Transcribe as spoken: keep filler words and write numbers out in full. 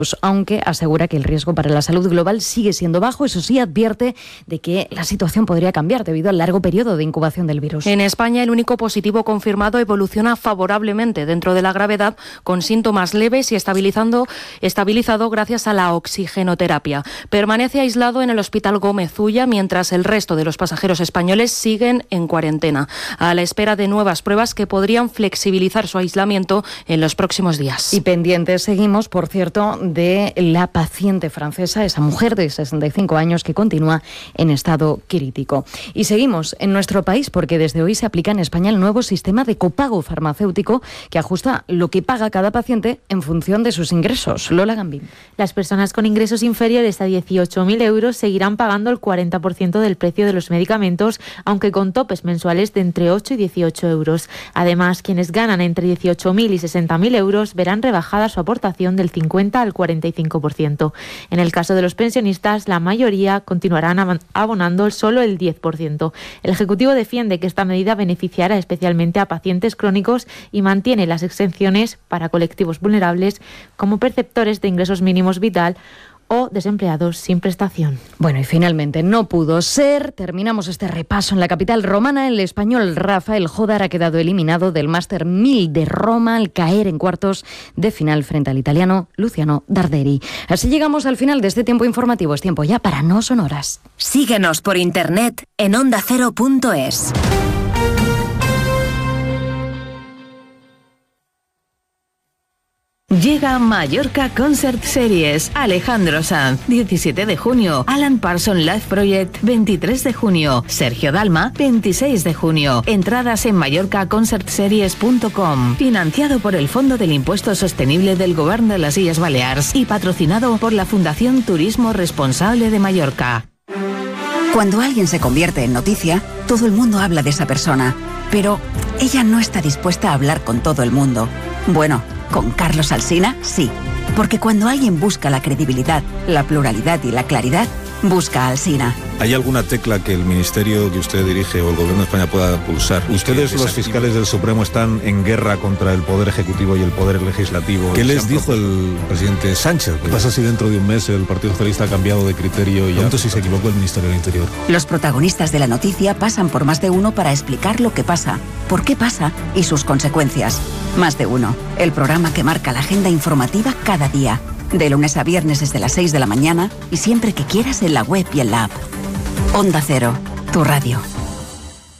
aunque asegura que el riesgo para la salud global sigue siendo bajo. Eso sí, advierte de que la situación podría cambiar debido al largo periodo de incubación del virus. En España, el único positivo confirmado evoluciona favorablemente dentro de la gravedad, con síntomas leves y estabilizando, estabilizado gracias a la oxigenoterapia. Permanece aislado en el Hospital Gómez Ulla, mientras el resto de los pasajeros españoles siguen en cuarentena, a la espera de nuevas pruebas que podrían flexibilizar su aislamiento en los próximos días. Y pendientes seguimos, por cierto, de la paciente francesa, esa mujer de sesenta y cinco años que continúa en estado crítico. Y seguimos en nuestro país porque desde hoy se aplica en España el nuevo sistema de copago farmacéutico que ajusta lo que paga cada paciente en función de sus ingresos. Lola Gambín. Las personas con ingresos inferiores a dieciocho mil euros seguirán pagando el cuarenta por ciento del precio de los medicamentos, aunque con topes mensuales de entre ocho y dieciocho euros. Además, quienes ganan entre dieciocho mil y sesenta mil euros verán rebajada su aportación del cincuenta al cuarenta y cinco por ciento. En el caso de los pensionistas, la mayoría continuarán abonando solo el diez por ciento. El Ejecutivo defiende que esta medida beneficiará especialmente a pacientes crónicos y mantiene las exenciones para colectivos vulnerables como perceptores de ingresos mínimos vital o desempleados sin prestación. Bueno, y finalmente no pudo ser. Terminamos este repaso en la capital romana. El español Rafael Jodar ha quedado eliminado del Máster mil de Roma al caer en cuartos de final frente al italiano Luciano Darderi. Así llegamos al final de este tiempo informativo. Es tiempo ya para No Sonoras. Síguenos por internet en onda cero punto es. Llega Mallorca Concert Series. Alejandro Sanz, diecisiete de junio. Alan Parsons Live Project, veintitrés de junio. Sergio Dalma, veintiséis de junio. Entradas en mallorca concert series punto com. Financiado por el Fondo del Impuesto Sostenible del Gobierno de las Illes Balears y patrocinado por la Fundación Turismo Responsable de Mallorca. Cuando alguien se convierte en noticia, todo el mundo habla de esa persona. Pero ella no está dispuesta a hablar con todo el mundo. Bueno, con Carlos Alsina, sí. Porque cuando alguien busca la credibilidad, la pluralidad y la claridad, busca a Alsina. ¿Hay alguna tecla que el ministerio que usted dirige o el gobierno de España pueda pulsar? Ustedes, los fiscales del Supremo, están en guerra contra el Poder Ejecutivo y el Poder Legislativo. ¿Qué les dijo el presidente Sánchez? ¿Qué pasa si dentro de un mes el Partido Socialista ha cambiado de criterio y ya? Si se equivocó el Ministerio del Interior. Los protagonistas de la noticia pasan por Más de Uno para explicar lo que pasa, por qué pasa y sus consecuencias. Más de Uno, el programa que marca la agenda informativa cada día. De lunes a viernes desde las seis de la mañana y siempre que quieras en la web y en la app. Onda Cero, tu radio.